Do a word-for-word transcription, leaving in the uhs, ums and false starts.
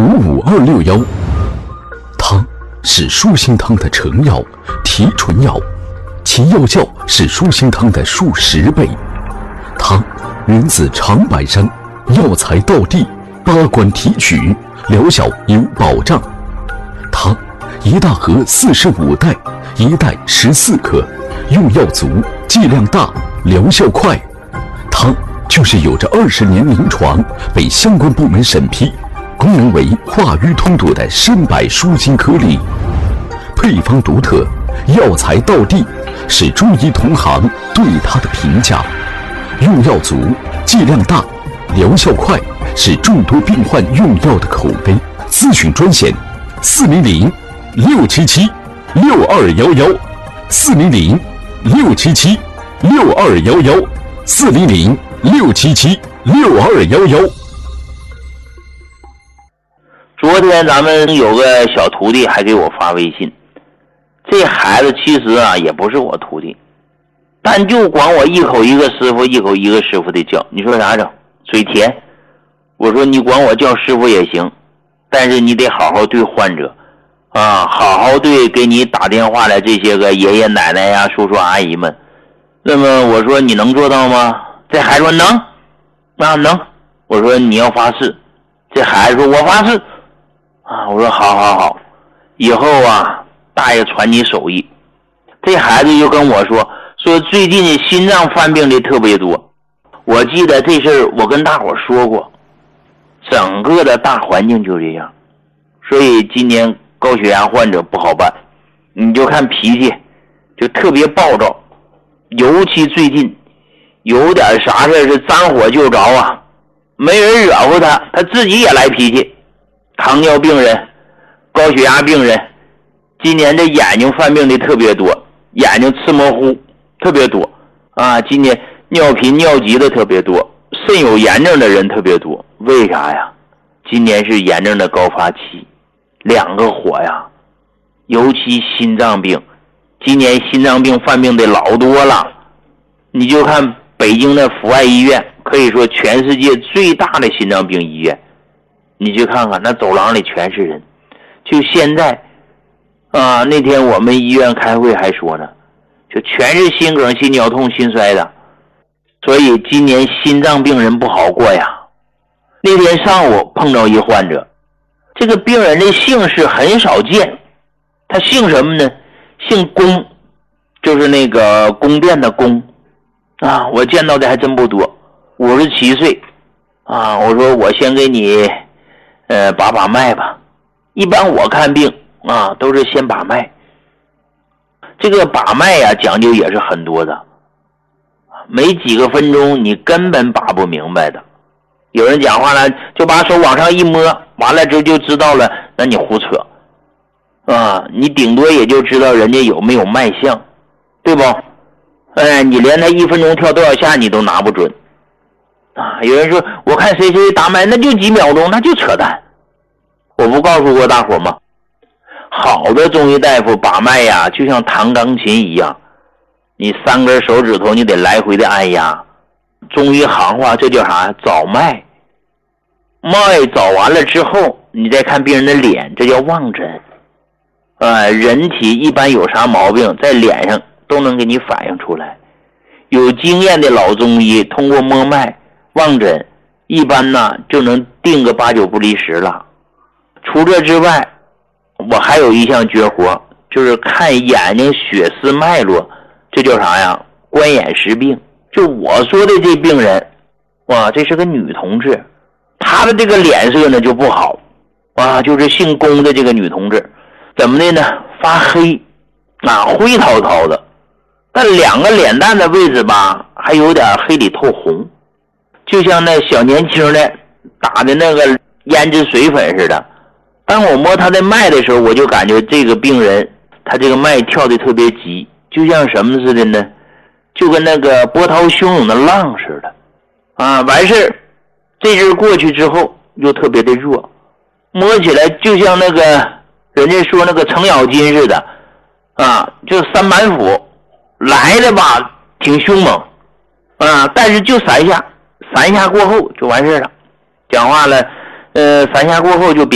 五五二六幺。它是舒心汤的成药、提纯药，其药效是舒心汤的数十倍。它源自长白山，药材到地，八关提取，疗效有保障。它一大盒四十五袋，一袋十四克，用药足，剂量大，疗效快。它就是有着二十年临床，被相关部门审批，功能为化瘀通堵的深白舒心颗粒。配方独特，药材到地，是中医同行对它的评价。用药足，剂量大，疗效快，是众多病患用药的口碑。咨询专线：四零零六七七六二幺幺，四零零六七七六二幺幺，四零零六七七六二幺幺。 昨天咱们有个小徒弟还给我发微信，这孩子其实啊也不是我徒弟，但就管我一口一个师傅，一口一个师傅的叫，你说啥整？嘴甜。我说你管我叫师傅也行，但是你得好好对患者啊，好好对给你打电话的这些个爷爷奶奶呀、叔叔阿姨们。那么我说你能做到吗？这孩子说能，啊能。我说你要发誓。这孩子说我发誓。啊，我说好好好，以后啊大爷传你手艺。这孩子就跟我说说最近心脏犯病的特别多。我记得这事儿我跟大伙说过，整个的大环境就这样，所以今年高血压患者不好办。你就看脾气就特别暴躁，尤其最近有点啥事是沾火就着啊，没人惹乎他，他自己也来脾气。糖尿病人、高血压病人，今年这眼睛犯病的特别多，眼睛刺模糊特别多啊。今年尿频尿急的特别多，肾有炎症的人特别多。为啥呀？今年是炎症的高发期，两个火呀，尤其心脏病，今年心脏病犯病的老多了。你就看北京的阜外医院，可以说全世界最大的心脏病医院，你去看看那走廊里全是人。就现在啊，那天我们医院开会还说呢，就全是心梗、心绞痛、心衰的。所以今年心脏病人不好过呀。那天上午碰到一患者，这个病人的姓氏很少见，他姓什么呢？姓龚，就是那个宫殿的宫啊，我见到的还真不多。五十七岁啊，我说我先给你呃把把脉吧。一般我看病啊都是先把脉，这个把脉呀讲究也是很多的，没几个分钟你根本把不明白的。有人讲话了就把手往上一摸，完了之后就知道了，那你胡扯啊，你顶多也就知道人家有没有脉象，对不？哎，你连他一分钟跳多少下你都拿不准啊！有人说我看谁谁打脉那就几秒钟，那就扯淡。我不告诉过大伙吗？好的中医大夫把脉呀就像弹钢琴一样，你三根手指头你得来回的按压。中医行话这叫啥？找脉。脉找完了之后你再看病人的脸，这叫望诊。呃，人体一般有啥毛病在脸上都能给你反映出来。有经验的老中医通过摸脉望诊，一般呢就能定个八九不离十了。除这之外，我还有一项绝活，就是看眼睛血丝脉络，这叫啥呀？观眼识病。就我说的这病人，哇，这是个女同志，她的这个脸色呢就不好，啊，就是姓龚的这个女同志，怎么的呢？发黑，啊，灰涛涛的，但两个脸蛋的位置吧，还有点黑里透红，就像那小年轻的打的那个胭脂水粉似的。当我摸他的脉的时候，我就感觉这个病人他这个脉跳的特别急，就像什么似的呢？就跟那个波涛汹涌的浪似的啊！完事这阵过去之后又特别的弱，摸起来就像那个人家说那个程咬金似的啊，就三板斧来的吧，挺凶猛啊，但是就三下，三下过后就完事了。讲话了，呃，三下过后就别